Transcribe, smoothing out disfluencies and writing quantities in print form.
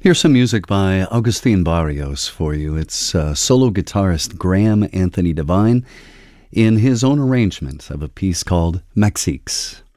Here's some music by Agustin Barrios for you. It's solo guitarist Graham Anthony Devine in his own arrangement of a piece called Mexiques.